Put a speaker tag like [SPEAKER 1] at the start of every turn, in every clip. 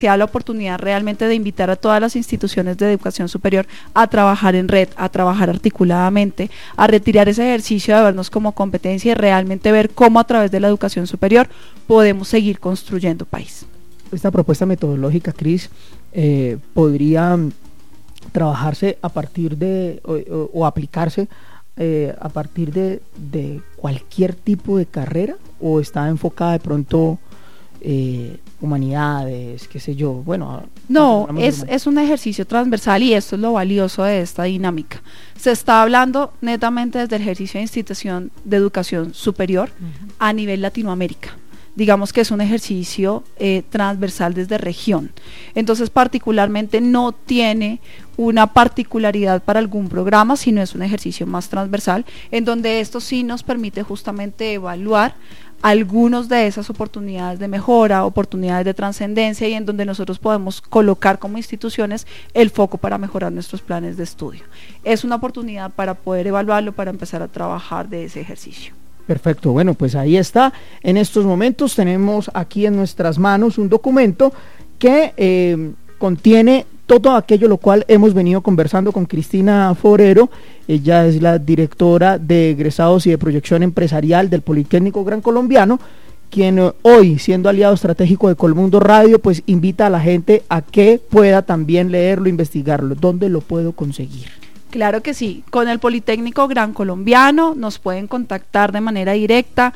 [SPEAKER 1] da la oportunidad realmente de invitar a todas las instituciones de educación superior a trabajar en red, a trabajar articuladamente, a retirar ese ejercicio de vernos como competencia y realmente ver cómo a través de la educación superior podemos seguir construyendo país.
[SPEAKER 2] Esta propuesta metodológica, Cris, podría trabajarse a partir de, o aplicarse a partir de cualquier tipo de carrera, o está enfocada de pronto humanidades, qué sé yo, bueno.
[SPEAKER 1] No, es un ejercicio transversal y esto es lo valioso de esta dinámica. Se está hablando netamente desde el ejercicio de institución de educación superior a nivel Latinoamérica. Digamos que es un ejercicio transversal desde región. Entonces, particularmente no tiene una particularidad para algún programa, sino es un ejercicio más transversal, en donde esto sí nos permite justamente evaluar algunas de esas oportunidades de mejora, oportunidades de trascendencia, y en donde nosotros podemos colocar como instituciones el foco para mejorar nuestros planes de estudio. Es una oportunidad para poder evaluarlo, para empezar a trabajar de ese ejercicio.
[SPEAKER 2] Perfecto, bueno, pues ahí está. En estos momentos tenemos aquí en nuestras manos un documento que contiene todo aquello lo cual hemos venido conversando con Cristina Forero. Ella es la directora de egresados y de proyección empresarial del Politécnico Gran Colombiano, quien hoy, siendo aliado estratégico de Colmundo Radio, pues invita a la gente a que pueda también leerlo, investigarlo. ¿Dónde lo puedo conseguir?
[SPEAKER 1] Claro que sí, con el Politécnico Gran Colombiano nos pueden contactar de manera directa,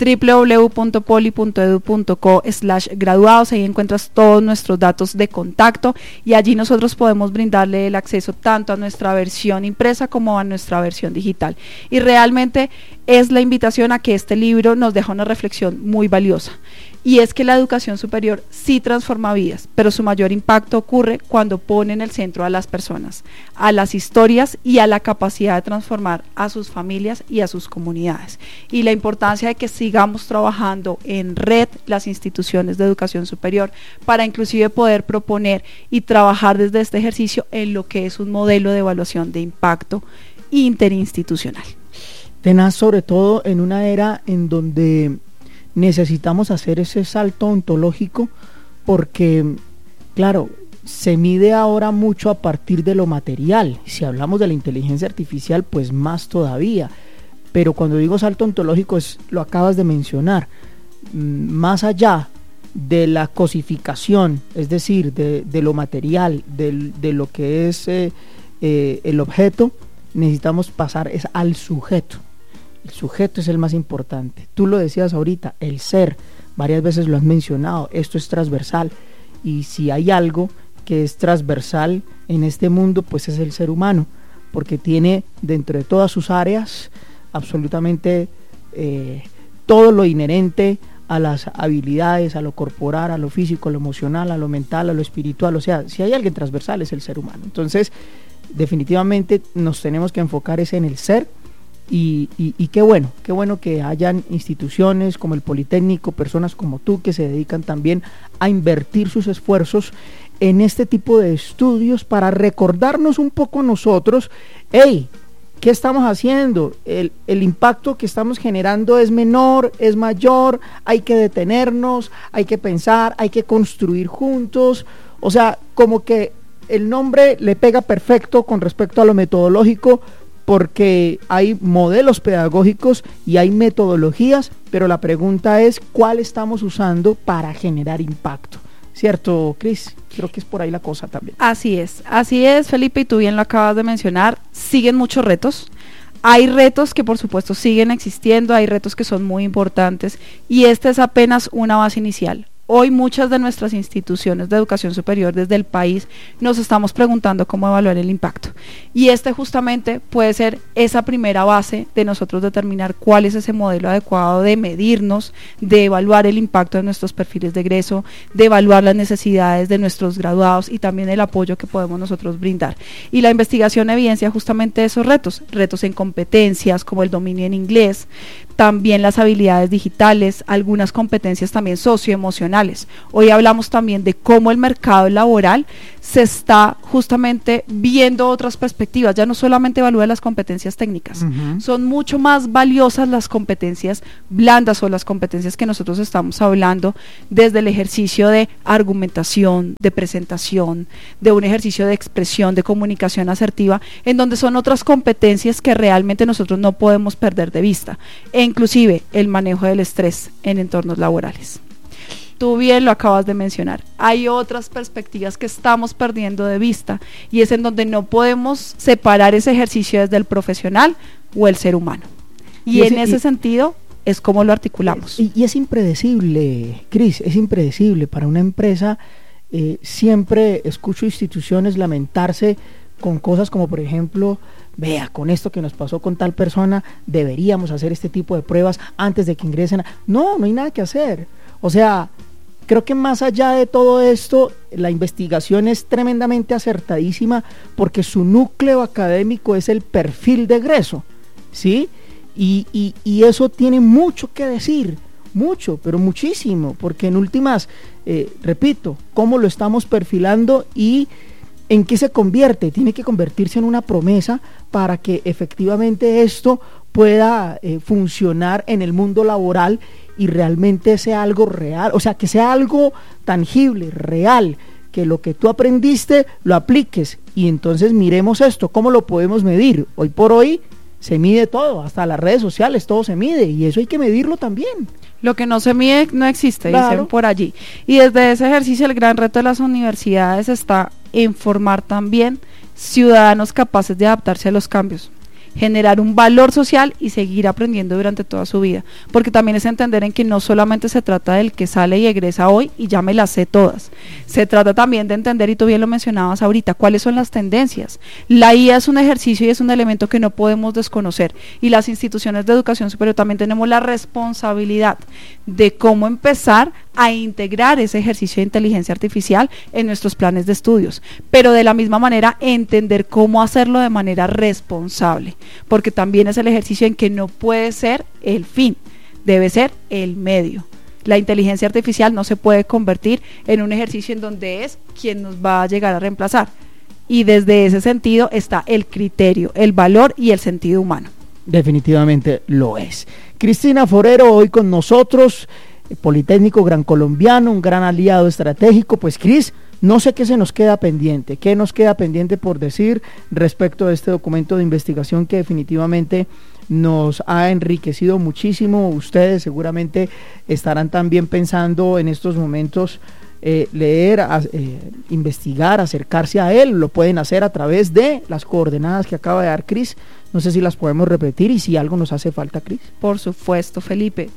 [SPEAKER 1] www.poli.edu.co/graduados, ahí encuentras todos nuestros datos de contacto y allí nosotros podemos brindarle el acceso tanto a nuestra versión impresa como a nuestra versión digital. Y realmente es la invitación a que este libro nos deja una reflexión muy valiosa. Y es que la educación superior sí transforma vidas, pero su mayor impacto ocurre cuando pone en el centro a las personas, a las historias y a la capacidad de transformar a sus familias y a sus comunidades. Y la importancia de que sigamos trabajando en red las instituciones de educación superior para inclusive poder proponer y trabajar desde este ejercicio en lo que es un modelo de evaluación de impacto interinstitucional.
[SPEAKER 2] Tenaz, sobre todo en una era en donde necesitamos hacer ese salto ontológico, porque claro, se mide ahora mucho a partir de lo material. Si hablamos de la inteligencia artificial, pues más todavía, pero cuando digo salto ontológico lo acabas de mencionar, más allá de la cosificación, es decir, de lo material, de lo que es el objeto, necesitamos pasar al sujeto. El sujeto es el más importante. Tú lo decías ahorita, el ser, varias veces lo has mencionado, esto es transversal, y si hay algo que es transversal en este mundo, pues es el ser humano, porque tiene dentro de todas sus áreas absolutamente todo lo inherente a las habilidades, a lo corporal, a lo físico, a lo emocional, a lo mental, a lo espiritual. O sea, si hay alguien transversal es el ser humano. Entonces, definitivamente nos tenemos que enfocar en el ser. Y qué bueno que hayan instituciones como el Politécnico, personas como tú que se dedican también a invertir sus esfuerzos en este tipo de estudios para recordarnos un poco nosotros, hey, ¿qué estamos haciendo? El impacto que estamos generando es menor, es mayor, hay que detenernos, hay que pensar, hay que construir juntos. O sea, como que el nombre le pega perfecto con respecto a lo metodológico, porque hay modelos pedagógicos y hay metodologías, pero la pregunta es ¿cuál estamos usando para generar impacto? ¿Cierto, Cris? Creo que es por ahí la cosa también.
[SPEAKER 1] Así es, Felipe, y tú bien lo acabas de mencionar, siguen muchos retos. Hay retos que por supuesto siguen existiendo, hay retos que son muy importantes y este es apenas una base inicial. Hoy muchas de nuestras instituciones de educación superior desde el país nos estamos preguntando cómo evaluar el impacto. Y este justamente puede ser esa primera base de nosotros determinar cuál es ese modelo adecuado de medirnos, de evaluar el impacto de nuestros perfiles de egreso, de evaluar las necesidades de nuestros graduados y también el apoyo que podemos nosotros brindar. Y la investigación evidencia justamente esos retos en competencias como el dominio en inglés, también las habilidades digitales, algunas competencias también socioemocionales. Hoy hablamos también de cómo el mercado laboral se está justamente viendo otras perspectivas, ya no solamente evalúa las competencias técnicas, son mucho más valiosas las competencias blandas o las competencias que nosotros estamos hablando desde el ejercicio de argumentación, de presentación, de un ejercicio de expresión, de comunicación asertiva, en donde son otras competencias que realmente nosotros no podemos perder de vista, e inclusive el manejo del estrés en entornos laborales. Tú bien lo acabas de mencionar, hay otras perspectivas que estamos perdiendo de vista y es en donde no podemos separar ese ejercicio desde el profesional o el ser humano. Y en ese sentido es como lo articulamos.
[SPEAKER 2] Y es impredecible, Cris, es impredecible para una empresa. Siempre escucho instituciones lamentarse con cosas como, por ejemplo, vea, con esto que nos pasó con tal persona, deberíamos hacer este tipo de pruebas antes de que ingresen. No hay nada que hacer. O sea, creo que más allá de todo esto, la investigación es tremendamente acertadísima porque su núcleo académico es el perfil de egreso, ¿sí? Y eso tiene mucho que decir, mucho, pero muchísimo, porque en últimas, repito, cómo lo estamos perfilando y en qué se convierte. Tiene que convertirse en una promesa para que efectivamente esto pueda funcionar en el mundo laboral y realmente sea algo real, o sea, que sea algo tangible, real, que lo que tú aprendiste lo apliques. Y entonces miremos esto, ¿cómo lo podemos medir? Hoy por hoy se mide todo, hasta las redes sociales todo se mide y eso hay que medirlo también.
[SPEAKER 1] Lo que no se mide no existe,
[SPEAKER 2] claro.
[SPEAKER 1] Dicen por allí. Y desde ese ejercicio el gran reto de las universidades está en formar también ciudadanos capaces de adaptarse a los cambios, generar un valor social y seguir aprendiendo durante toda su vida, porque también es entender en que no solamente se trata del que sale y egresa hoy y ya me las sé todas, se trata también de entender, y tú bien lo mencionabas ahorita, cuáles son las tendencias. La IA es un ejercicio y es un elemento que no podemos desconocer, y las instituciones de educación superior también tenemos la responsabilidad de cómo empezar a integrar ese ejercicio de inteligencia artificial en nuestros planes de estudios, pero de la misma manera entender cómo hacerlo de manera responsable, porque también es el ejercicio en que no puede ser el fin, debe ser el medio. La inteligencia artificial no se puede convertir en un ejercicio en donde es quien nos va a llegar a reemplazar, y desde ese sentido está el criterio, el valor y el sentido humano.
[SPEAKER 2] Definitivamente lo es. Cristina Forero hoy con nosotros, Politécnico Gran Colombiano, un gran aliado estratégico. Pues Cris, no sé qué se nos queda pendiente, qué nos queda pendiente por decir respecto a este documento de investigación que definitivamente nos ha enriquecido muchísimo. Ustedes seguramente estarán también pensando en estos momentos leer, investigar, acercarse a él. Lo pueden hacer a través de las coordenadas que acaba de dar Cris. No sé si las podemos repetir y si algo nos hace falta, Cris.
[SPEAKER 1] Por supuesto, Felipe.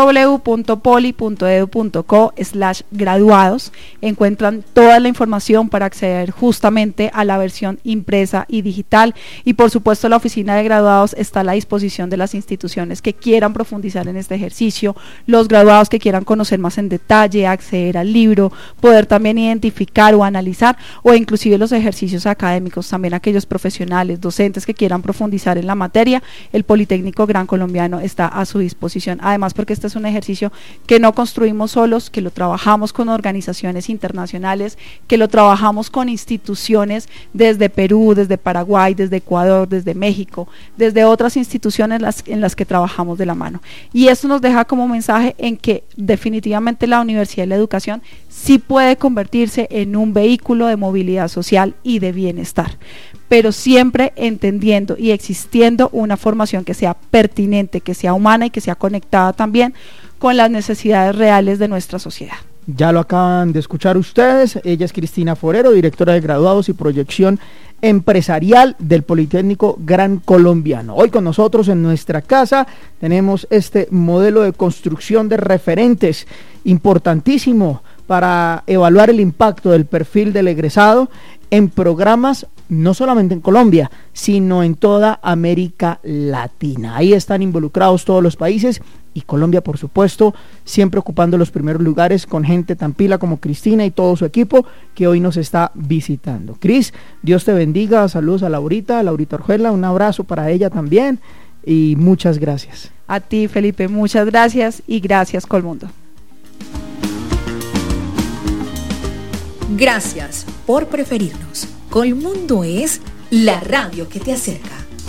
[SPEAKER 1] www.poli.edu.co/graduados. Encuentran toda la información para acceder justamente a la versión impresa y digital. Y por supuesto, la oficina de graduados está a la disposición de las instituciones que quieran profundizar en este ejercicio, los graduados que quieran conocer más en detalle, acceder al libro, poder también identificar o analizar, o inclusive los ejercicios académicos, también aquellos profesionales, docentes que quieran profundizar en la materia. El Politécnico Gran Colombiano está a su disposición, además porque este es un ejercicio que no construimos solos, que lo trabajamos con organizaciones internacionales, que lo trabajamos con instituciones desde Perú, desde Paraguay, desde Ecuador, desde México, desde otras instituciones en las que trabajamos de la mano, y esto nos deja como mensaje en que definitivamente la universidad y la educación sí puede convertirse en un vehículo de movilidad social y de bienestar, pero siempre entendiendo y existiendo una formación que sea pertinente, que sea humana y que sea conectada también con las necesidades reales de nuestra sociedad.
[SPEAKER 2] Ya lo acaban de escuchar ustedes. Ella es Cristina Forero, directora de graduados y proyección empresarial del Politécnico Gran Colombiano. Hoy con nosotros en nuestra casa tenemos este modelo de construcción de referentes importantísimo para evaluar el impacto del perfil del egresado en programas no solamente en Colombia, sino en toda América Latina. Ahí están involucrados todos los países y Colombia, por supuesto, siempre ocupando los primeros lugares con gente tan pila como Cristina y todo su equipo que hoy nos está visitando. Cris, Dios te bendiga, saludos a Laurita Orjuela, un abrazo para ella también y muchas gracias.
[SPEAKER 1] A ti, Felipe, muchas gracias y gracias, Colmundo.
[SPEAKER 3] Gracias por preferirnos. Colmundo es la radio que te acerca.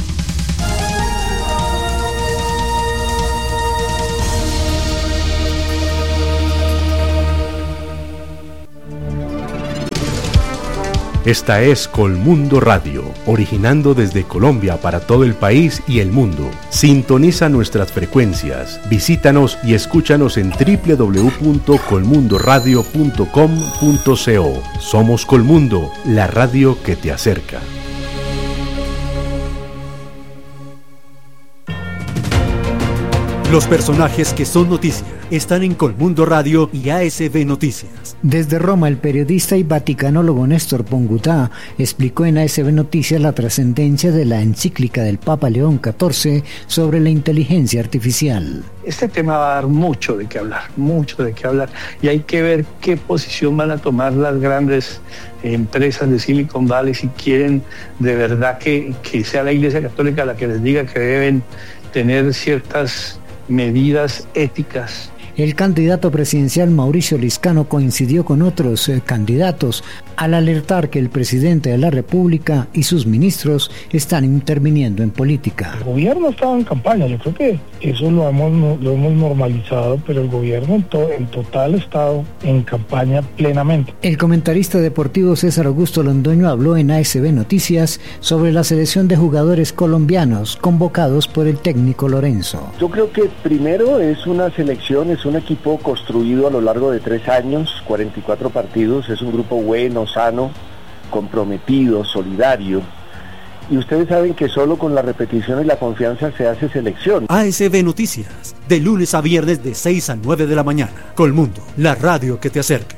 [SPEAKER 4] Esta es Colmundo Radio, originando desde Colombia para todo el país y el mundo. Sintoniza nuestras frecuencias, visítanos y escúchanos en www.colmundoradio.com.co. Somos Colmundo, la radio que te acerca.
[SPEAKER 5] Los personajes que son noticia están en Colmundo Radio y ASB Noticias.
[SPEAKER 6] Desde Roma, el periodista y vaticanólogo Néstor Pongutá explicó en ASB Noticias la trascendencia de la encíclica del Papa León XIV sobre la inteligencia artificial.
[SPEAKER 7] Este tema va a dar mucho de qué hablar, y hay que ver qué posición van a tomar las grandes empresas de Silicon Valley si quieren de verdad que sea la Iglesia Católica la que les diga que deben tener ciertas medidas éticas.
[SPEAKER 6] El candidato presidencial Mauricio Liscano coincidió con otros candidatos al alertar que el presidente de la República y sus ministros están interviniendo en política.
[SPEAKER 8] El gobierno estaba en campaña, yo creo que eso lo hemos normalizado, pero el gobierno en total ha estado en campaña plenamente.
[SPEAKER 6] El comentarista deportivo César Augusto Londoño habló en ASB Noticias sobre la selección de jugadores colombianos convocados por el técnico Lorenzo.
[SPEAKER 9] Yo creo que primero es una selección, es un equipo construido a lo largo de 3 años, 44 partidos, es un grupo bueno, sano, comprometido, solidario. Y ustedes saben que solo con la repetición y la confianza se hace selección.
[SPEAKER 5] ASB Noticias, de lunes a viernes de 6 a 9 de la mañana. Colmundo, la radio que te acerca.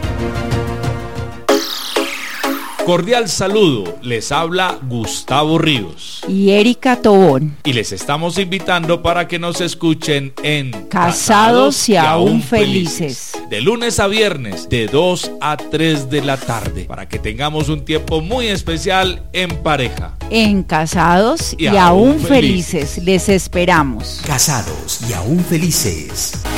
[SPEAKER 10] Cordial saludo, les habla Gustavo Ríos
[SPEAKER 1] y Erika Tobón.
[SPEAKER 10] Y les estamos invitando para que nos escuchen en
[SPEAKER 1] Casados y aún felices.
[SPEAKER 10] De lunes a viernes, de 2 a 3 de la tarde, para que tengamos un tiempo muy especial en pareja.
[SPEAKER 1] En Casados y aún felices, les esperamos.
[SPEAKER 11] Casados y aún felices.